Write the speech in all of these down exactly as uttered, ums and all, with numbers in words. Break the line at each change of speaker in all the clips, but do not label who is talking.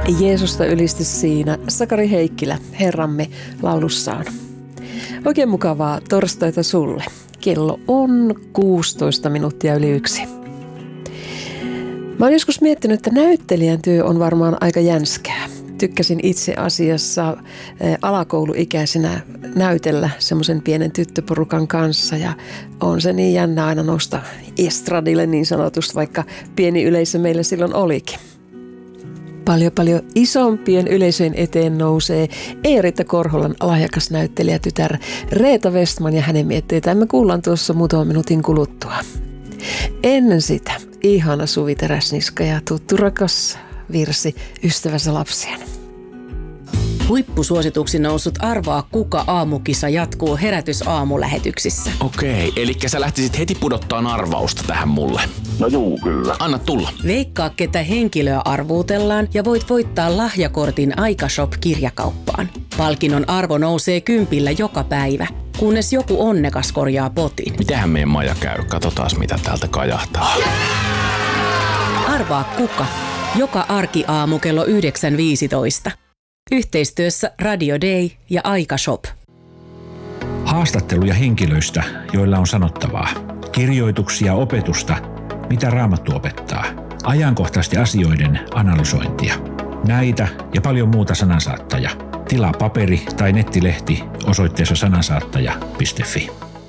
Jeesusta ylisti siinä Sakari Heikkilä Herramme laulussaan. Oikein mukavaa torstaita sulle. Kello on kuusitoista minuuttia yli yksi. Mä oon joskus miettinyt, että näyttelijän työ on varmaan aika jänskää. Tykkäsin itse asiassa alakouluikäisenä näytellä semmoisen pienen tyttöporukan kanssa ja on se niin jännä aina nousta estradille niin sanotusti, vaikka pieni yleisö meillä silloin olikin. Paljon paljon isompien yleisöjen eteen nousee Eeritta Korholan lahjakas näyttelijätytär Reeta Westman ja hänen mietteitään me kuullaan tuossa muutaman minuutin kuluttua. Ennen sitä ihana Suvi Teräsniska ja tuttu rakas virsi Ystävänsä lapsien.
Huippusuosituksi noussut Arvaa kuka -aamukisa jatkuu Herätys-aamulähetyksissä.
Okei, eli sä lähtisit heti pudottaan arvausta tähän mulle.
No juu, kyllä.
Anna tulla.
Veikkaa, ketä henkilöä arvuutellaan ja voit voittaa lahjakortin Aikashop-kirjakauppaan. Palkinnon arvo nousee kympillä joka päivä, kunnes joku onnekas korjaa potin.
Mitähän meidän maja käy? Katsotaas mitä täältä kajahtaa.
Arvaa kuka? Joka arkiaamu kello yhdeksän viisitoista. Yhteistyössä Radio Day ja Aikashop.
Haastatteluja henkilöistä, joilla on sanottavaa. Kirjoituksia opetusta, mitä Raamattu opettaa. Ajankohtaisten asioiden analysointia. Näitä ja paljon muuta Sanansaattaja. Tilaa paperi- tai nettilehti osoitteessa sanansaattaja piste fi.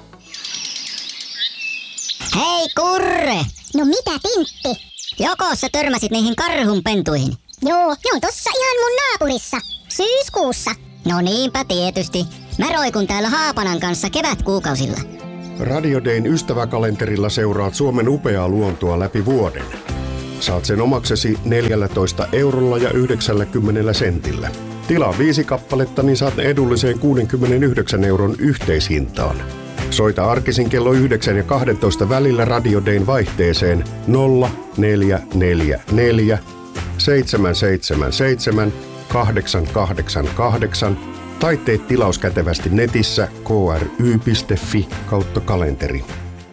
Hei Kurre! No mitä Tintti? Joko sä törmäsit niihin karhunpentuihin?
Joo, ne on tossa ihan mun naapurissa. Syyskuussa.
No niinpä tietysti. Mä roikun täällä Haapanan kanssa kevätkuukausilla.
Radio Dayn ystäväkalenterilla seuraat Suomen upeaa luontoa läpi vuoden. Saat sen omaksesi neljällätoista eurolla ja yhdeksänkymmentä sentillä. Tilaa viisi kappaletta, niin saat edulliseen kuudenkymmenenyhdeksän euron yhteishintaan. Soita arkisin kello yhdeksän ja kaksitoista välillä Radio Dayn vaihteeseen nolla neljä neljä neljä seitsemän seitsemän seitsemän kahdeksan kahdeksan kahdeksan tai tee tilaus kätevästi netissä k r y piste f i kautta kalenteri.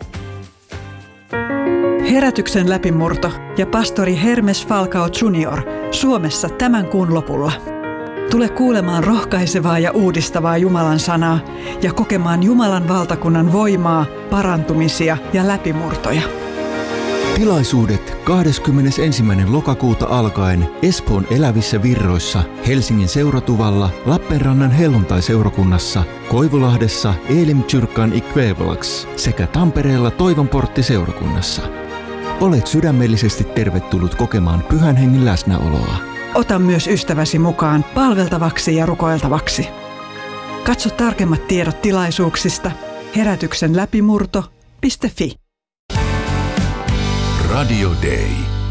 Herätyksen läpimurto ja pastori Hermes Falcao junior Suomessa tämän kuun lopulla. Tule kuulemaan rohkaisevaa ja uudistavaa Jumalan sanaa ja kokemaan Jumalan valtakunnan voimaa, parantumisia ja läpimurtoja.
Tilaisuudet kahdeskymmenesensimmäinen lokakuuta alkaen Espoon Elävissä Virroissa, Helsingin Seuratuvalla, Lappeenrannan Helluntai-seurakunnassa, Koivulahdessa Elim-Kyrkan Ikvävelax sekä Tampereella Toivonportti-seurakunnassa. Olet sydämellisesti tervetullut kokemaan Pyhän Hengen läsnäoloa.
Ota myös ystäväsi mukaan palveltavaksi ja rukoiltavaksi. Katso tarkemmat tiedot tilaisuuksista herätyksen läpimurto piste fi.
Radio Day.